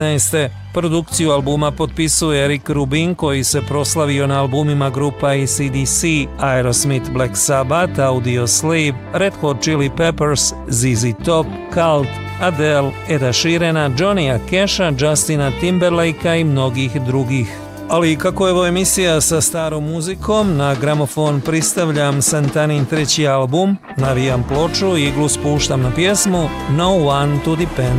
2015. Produkciju albuma potpisuje Rick Rubin, koji se proslavio na albumima grupa AC/DC, Aerosmith, Black Sabbath, Audioslave, Red Hot Chili Peppers, ZZ Top, Cult, Adele, Eda Sheerana, Johnnya Casha, Justina Timberlakea i mnogih drugih. Ali kako je ovo emisija sa starom muzikom, na gramofon pristavljam Santanin treći album, navijam ploču, iglu spuštam na pjesmu No One to Depend